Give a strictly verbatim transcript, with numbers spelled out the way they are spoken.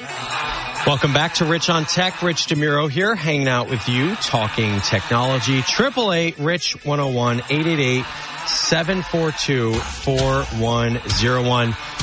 Welcome back to Rich on Tech. Rich DeMuro here, hanging out with you, talking technology. Triple eight Rich one oh one, eight eight eight, seven four two, four one zero one.